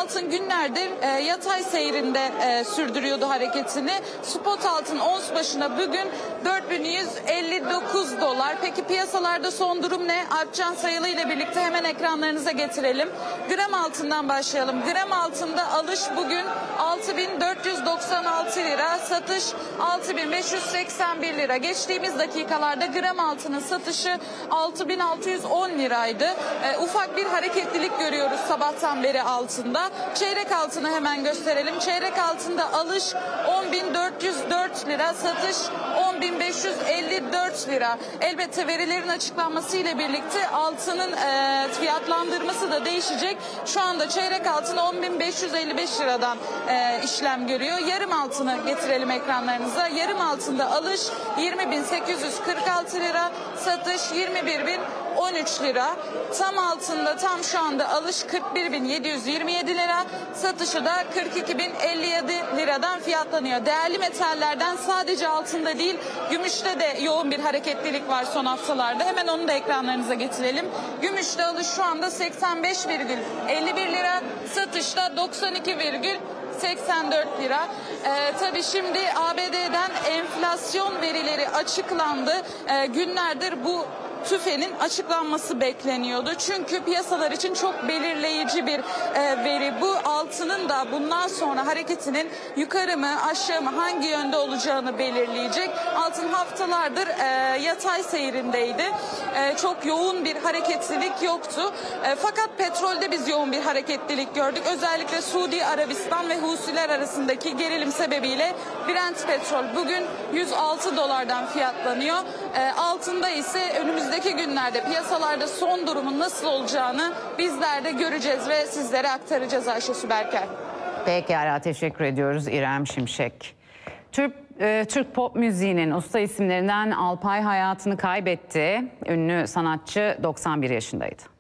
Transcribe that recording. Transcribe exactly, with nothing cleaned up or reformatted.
altın günlerdir e, yatay seyrinde e, sürdürüyordu hareketini. Spot altın ons başına bugün dört bin yüz elli dokuz dolar. Peki piyasalarda son durum ne? Alpcan Sayılı ile birlikte hemen ekranlarınıza getirelim. Gram altından başlayalım. Gram altında alış bugün altı bin dört yüz doksan altı lira, satış altı bin beş yüz seksen bir lira. Geçtiğimiz dakikalarda gram altının satışı altı bin altı yüz on liraydı. E, ufak bir hareketlilik görüyoruz sabahtan beri altında. Çeyrek altını hemen gösterelim. Çeyrek altında alış on bin dört yüz dört lira, satış on bin beş yüz elli dört lira. Elbette verilerin açıklanması ile birlikte altının e, fiyatlandırması da değişecek. Şu anda çeyrek altın on bin beş yüz elli beş liradan e, işlem görüyor. Yarım altını getirelim ekranlarınıza. Yarım altında alış yirmi bin sekiz yüz kırk altı lira, satış yirmi bir bin on üç lira. Tam altında tam şu anda alış kırk bir bin yedi yüz yirmi yedi lira, satışı da kırk iki bin elli yedi liradan fiyatlanıyor. Değerli metallerden sadece altında değil, gümüşte de yoğun bir hareketlilik var son haftalarda. Hemen onu da ekranlarınıza getirelim. Gümüşte alış şu anda seksen beş virgül elli bir lira, satışta doksan iki virgül seksen dört lira. Ee, tabii şimdi A B D'den enflasyon verileri açıklandı. Ee, günlerdir bu TÜFE'nin açıklanması bekleniyordu. Çünkü piyasalar için çok belirleyici bir e, veri. Bu altının da bundan sonra hareketinin yukarı mı aşağı mı hangi yönde olacağını belirleyecek. Altın haftalardır e, yatay seyrindeydi. E, çok yoğun bir hareketlilik yoktu. E, fakat petrolde biz yoğun bir hareketlilik gördük. Özellikle Suudi Arabistan ve Husiler arasındaki gerilim sebebiyle Brent petrol bugün yüz altı dolardan fiyatlanıyor. E, altında ise önümüzde Önümüzdeki günlerde piyasalarda son durumun nasıl olacağını bizler de göreceğiz ve sizlere aktaracağız Ayşe Süberker. Pekala, teşekkür ediyoruz İrem Şimşek. Türk, e, Türk pop müziğinin usta isimlerinden Alpay hayatını kaybetti. Ünlü sanatçı doksan bir yaşındaydı.